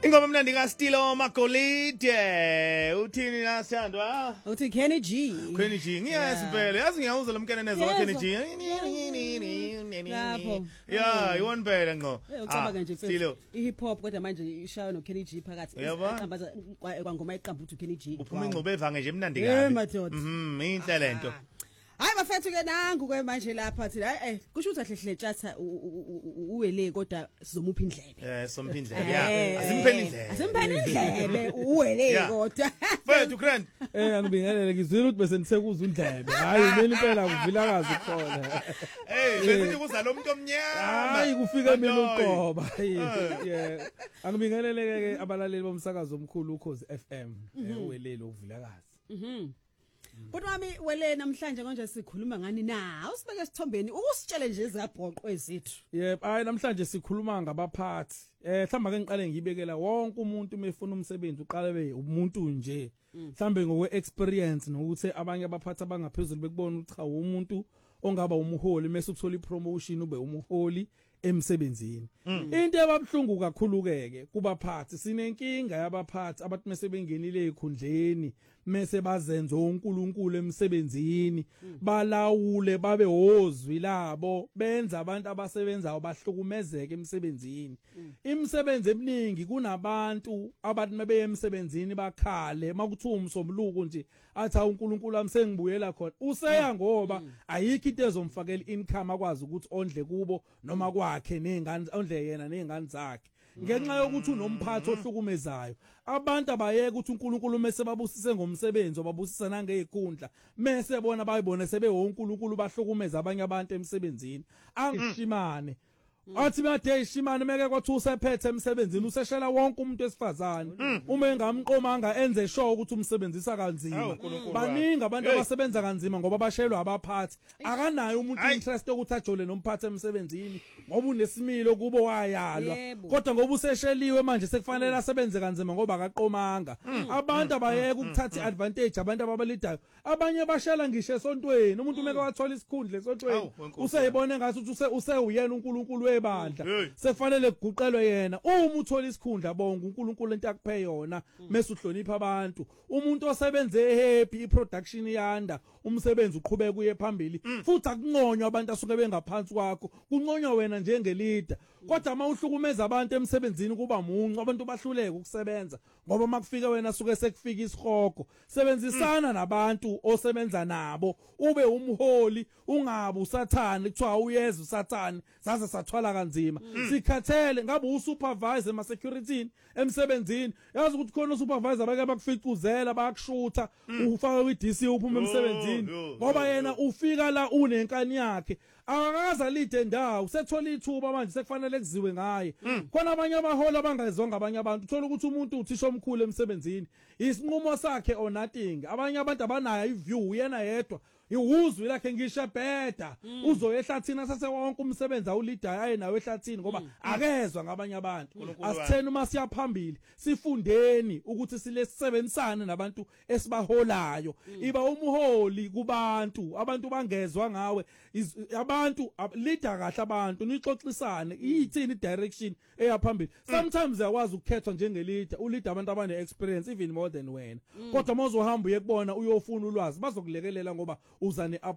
Ingoma mnandi kaStilo Magolide uthini la Sithandwa uthi Kenny G ngiyazi phela yazi ngiyawuza lo mkenenezo wa Kenny G lapho yeah iwona phela ngo ucabanga nje mfethu ihip hop kodwa manje ishayo no Kenny G phakathi iqambaza kwangoma iqamba uthi Kenny G uphuma ingcobo evange nje emnandi kabi inhle lento hayi bafethu ke nangu ke manje lapha thina kusho ukuthi ahlehlethatha uwele kodwa sizomupha indlebe somupha indlebe yeah asimpheni indlebe uwele kodwa mfethu grand angibingelele ngizwile ukuthi bese ngisekuza indlebe hayi mina impela kuvilakazi khona bese kuzala umuntu omnyama hayi kufika mina uqoba yeah angibingelele ke abalaleli bomsakazo omkhulu ukhozi FM uwelele ukuvilakazi Kodwa wami wele namhlanje konje sikhuluma ngani na usibeke esithombeni ukusitshele nje ezabhoqo ezithu yebo hayi namhlanje sikhuluma ngabaphathi mhlamba ke ngiqale ngibekela wonke umuntu mefuna umsebenzi uqale be umuntu nje mhlambe ngokwe experience nokuthi abanye abaphathi abangaphezulu bekubona ukuthi cha umuntu ongaba umholi mase ukuthola ipromotion ube umholi emsebenzini into ebabhlungu kakhulu keke kubaphathi sinenkinga yabaphathi abathi mase bengenile ekhundleni mase bazenza uNkulunkulu emsebenzini balawule babe hozwi labo benza abantu abasebenzayo bahlukumezeke emsebenzini imisebenzi eminingi kunabantu abathi mebe emsebenzini bakhale makuthiwa umsomluko nje athi uNkulunkulu amsengibuyela khona useya ngoba ayikho into ezomfakela income akwazi ukuthi ondle kubo noma kwakhe nezingane ondle yena nezingane zakhe ngenxa yokuthi unomphathi ohlukumezayo abantu abayeke ukuthi uNkulunkulu mase babusise ngomsebenzi obabusisa nangezikhundla mase bona bayibone sebe uNkulunkulu bahlukumeza abanye abantu emsebenzini angishimane athi made ishimane meke kwathi usephethe emsebenzini useshela wonke umuntu esifazane uma engamqomanga enze sure ukuthi umsebenzisa kanzima baningi abantu abasebenza kanzima ngoba bashelwa abaphathi akanayo umuntu interest ukuthi ajole nomphathi emsebenzini ngoba unesimilo kubo wayalwa kodwa ngoba usesheliwe manje sekufanele asebenze kanzima ngoba akaqomanga abantu abayeke ukuthatha advantage abantu ababalidayo abanye bashela ngisho esontweni umuntu meke wathola isikhundla esontweni useyibone ngathi useyuyena uNkulunkulu bandla sefanele kuguqelwe yena uma uthola isikhundla bonke uNkulunkulu into akuphe yona mase uhlonipha abantu umuntu osebenze happy iproduction yanda umsebenzi uqhubeka kuye phambili futhi akunconywa abantu asuke bengaphansi kwakho kunconywa wena njengeleader kodwa uma uhlukumeza abantu emsebenzini kuba muncu abantu bahluleke ukusebenza ngoba makufika wena suke sekufika isikhoko sebenzisana nabantu osebenza nabo ube umholi ungabe usathane kuthiwa uyeza usathane zaze sathwala kanzima sikhathele ngabe usupervisor ema security emsebenzini yazi ukuthi khona usupervisor abake bakuficuzela bayakushutha ufaka kwiDC uphuma emsebenzini ngoba yena ufika la unenkani yakhe akakaza lide ndawo usethola ithuba manje sekufanele kuziwe ngaye khona abanye abahola abangazonga abanye abantu uthola ukuthi umuntu uthisha omkhulu emsebenzini isinqumo sakhe or nothing abanye abantu abanayo iview yena yedwa iwuzwi lakhe ngisho bheda uzoyehlathini sase wonke umsebenzi awuleader aye nawe ehlathini ngoba akezwe ngabanye abantu asitheni uma siya phambili sifundeni ukuthi silesebenzisane nabantu esibaholayo iba umholi kubantu abantu bangezwe ngawe abantu leader kahle abantu nixoxisane iyithini direction eyaphambili sometimes yakwazi ukukhethwa njengeleader uleader abantu abane experience even more than wena kodwa uma uzohamba uye kubona uyofuna ulwazi bazokulekelela ngoba uzane